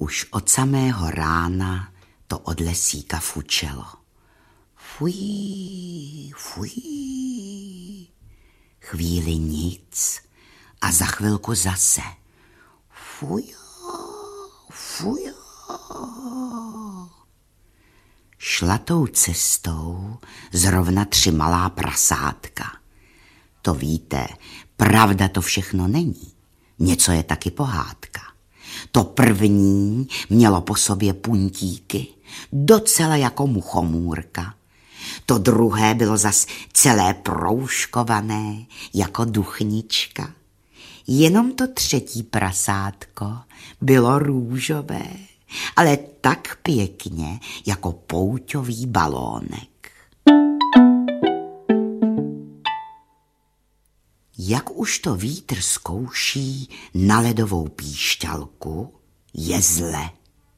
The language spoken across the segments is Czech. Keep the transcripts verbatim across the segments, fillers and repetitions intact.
Už od samého rána to od lesíka fučelo. Fuj, fuj. Chvíli nic a za chvilku zase. Fujo, fujo. Šla tou cestou zrovna tři malá prasátka. To víte, pravda to všechno není. Něco je taky pohádka. To první mělo po sobě puntíky, docela jako muchomůrka. To druhé bylo zas celé proužkované, jako duchnička. Jenom to třetí prasátko bylo růžové, ale tak pěkně, jako pouťový balónek. Jak už to vítr zkouší na ledovou píšťalku, je zle.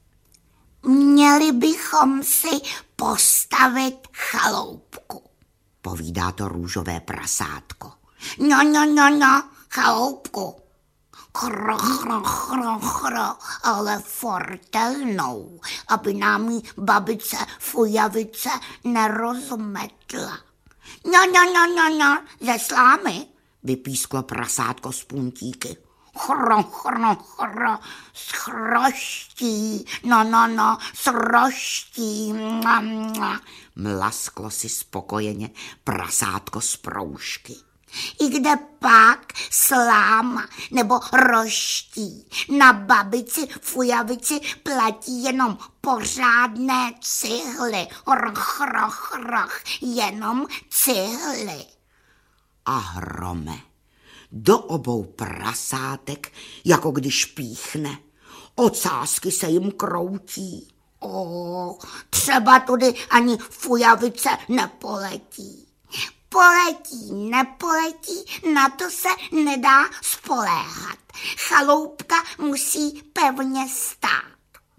Měli bychom si postavit chaloupku, povídá to růžové prasátko. No, no, no, no, chaloupku. Chro, chro, chro, chro, ale fortelnou, aby nám jí babice Fujavice nerozmetla. No, no, no, no, no, ze slámy, vypísklo prasátko z puntíky. Chro, chro, chro, s chroští, no, no, no, s roští. Mua, mua. Mlasklo si spokojeně prasátko z proužky. I kde pak sláma nebo roští na babici Fujavici platí jenom pořádné cihly. Roch, roch, roch, jenom cihly. A hrome, do obou prasátek, jako když píchne. Ocásky se jim kroutí. O, třeba tudy ani Fujavice nepoletí. Poletí, nepoletí, na to se nedá spoléhat. Chaloupka musí pevně stát.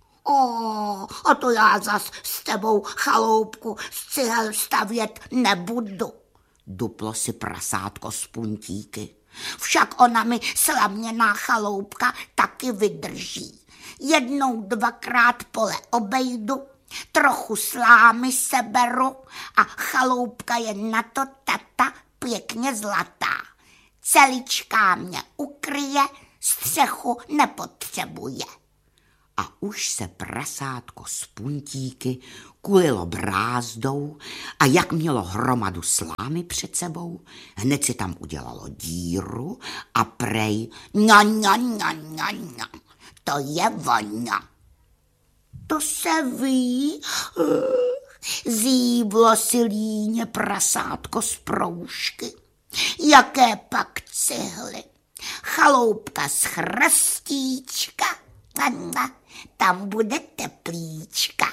O, a to já zas s tebou chaloupku z cihel stavět nebudu. Duplo si prasátko z puntíky. Však ona mi slaměná chaloupka taky vydrží. Jednou, dvakrát pole obejdu, trochu slámy seberu a chaloupka je na to tata pěkně zlatá. Celičká mě ukryje, střechu nepotřebuje. A už se prasátko z puntíky kulilo brázdou a jak mělo hromadu slámy před sebou, hned si tam udělalo díru a prej ňa, ňa, ňa, ňa, ňa. To je voňa. To se ví, zívlo si líně prasátko z proužky. Jaké pak cihly. Chaloupka z chrstíčka. Tam bude teplíčka.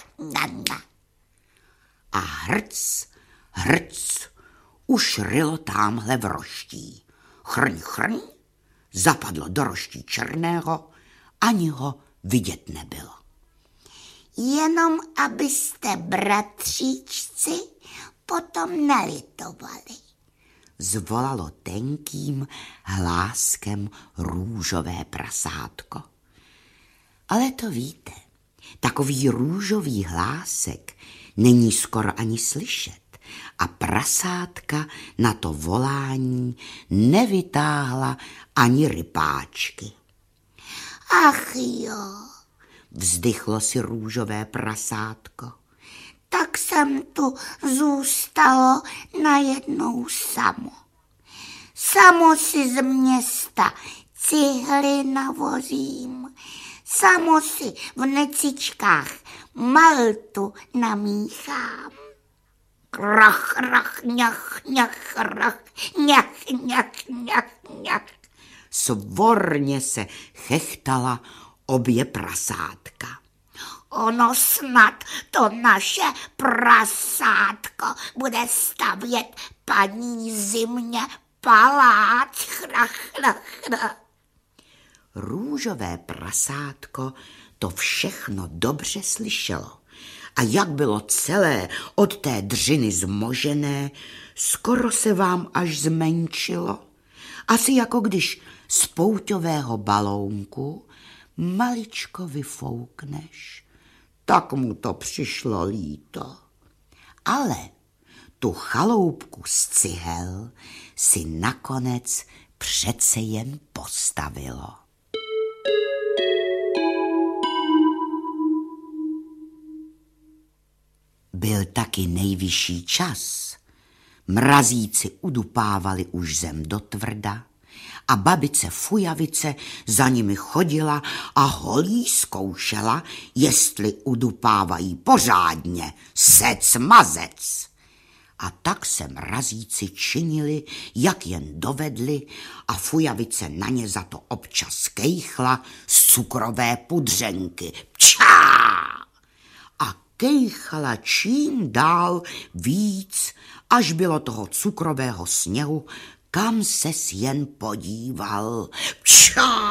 A hrc, hrc, už rylo támhle v roští. Chrň, chrň, zapadlo do roští černého, ani ho vidět nebylo. Jenom abyste, bratříčci, potom nelitovali, zvolalo tenkým hláskem růžové prasátko. Ale to víte, takový růžový hlásek není skoro ani slyšet a prasátka na to volání nevytáhla ani rypáčky. Ach jo, vzdychlo si růžové prasátko. Tak jsem tu zůstalo najednou samo. Samo si z města cihly navozím, samo si v necičkách maltu namíchám. Krach, krach, ňach, ňach, krach, ňach, ňach, ňach, ňach. Svorně se chechtala obě prasátka. Ono snad to naše prasátko bude stavět paní Zimě palác. Chrach, chrach, chrach. Růžové prasátko to všechno dobře slyšelo. A jak bylo celé od té dřiny zmožené, skoro se vám až zmenšilo. Asi jako když z pouťového balónku maličko vyfoukneš, tak mu to přišlo líto. Ale tu chaloupku z cihel si nakonec přece jen postavilo. Byl taky nejvyšší čas. Mrazíci udupávali už zem do tvrda a babice Fujavice za nimi chodila a holí zkoušela, jestli udupávají pořádně, sec mazec. A tak se mrazíci činili, jak jen dovedli, a Fujavice na ně za to občas kejchla z cukrové pudřenky. Pčá! A kejchala čím dál víc, až bylo toho cukrového sněhu, kam ses jen podíval. Pčá!